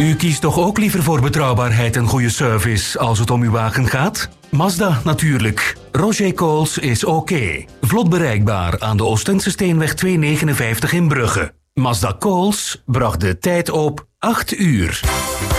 U kiest toch ook liever voor betrouwbaarheid en goede service als het om uw wagen gaat? Mazda natuurlijk. Roger Coles is oké. Vlot bereikbaar aan de Oostense Steenweg 259 in Brugge. Mazda Coles bracht de tijd op 8 uur.